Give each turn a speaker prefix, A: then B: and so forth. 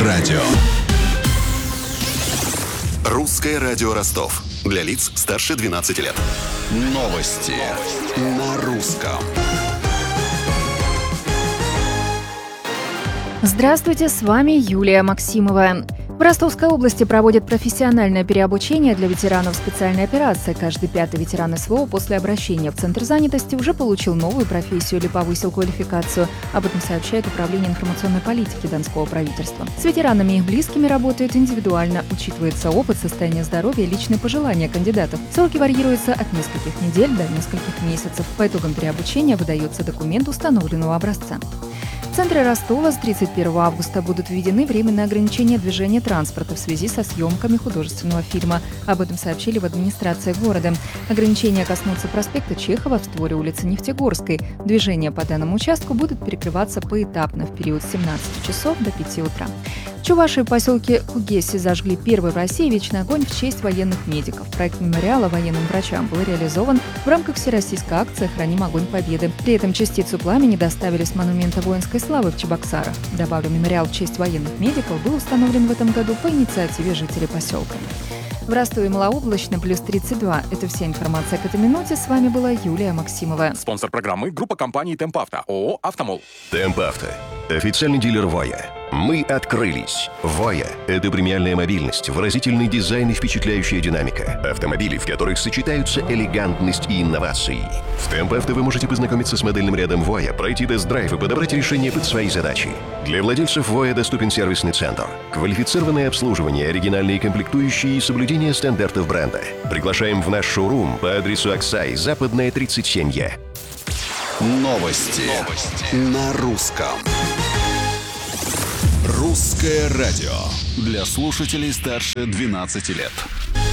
A: радио.
B: Русское радио Ростов. Для лиц старше 12 лет.
A: Новости на русском.
C: Здравствуйте, с вами Юлия Максимова. В Ростовской области проводят профессиональное переобучение для ветеранов специальной операции. Каждый пятый ветеран СВО после обращения в Центр занятости уже получил новую профессию или повысил квалификацию. Об этом сообщает Управление информационной политики Донского правительства. С ветеранами и их близкими работают индивидуально. Учитывается опыт, состояние здоровья и личные пожелания кандидатов. Сроки варьируются от нескольких недель до нескольких месяцев. По итогам переобучения выдается документ установленного образца. В центре Ростова с 31 августа будут введены временные ограничения движения транспорта в связи со съемками художественного фильма. Об этом сообщили в администрации города. Ограничения коснутся проспекта Чехова в створе улицы Нефтегорской. Движение по данному участку будут перекрываться поэтапно в период с 17 часов до 5 утра. В Чувашии в поселке Кугеси зажгли первый в России вечный огонь в честь военных медиков. Проект мемориала военным врачам был реализован в рамках всероссийской акции «Храним огонь Победы». При этом частицу пламени доставили с монумента воинской славы в Чебоксарах. Добавлю, мемориал в честь военных медиков был установлен в этом году по инициативе жителей поселка. В Ростове малооблачно, плюс 32. Это вся информация к этой минуте. С вами была Юлия Максимова.
D: Спонсор программы — группа компаний «Темпавто», ООО «Автомол».
E: «Темпавто» – официальный дилер «Воя». Мы открылись. «Воя» – это премиальная мобильность, выразительный дизайн и впечатляющая динамика. Автомобили, в которых сочетаются элегантность и инновации. В «Темпавто» вы можете познакомиться с модельным рядом «Воя», пройти тест-драйв и подобрать решение под свои задачи. Для владельцев «Воя» доступен сервисный центр, квалифицированное обслуживание, оригинальные комплектующие и соблюдение стандартов бренда. Приглашаем в наш шоурум по адресу Аксай, Западная, 37Е.
A: Новости на русском. Русское радио. Для слушателей старше 12 лет.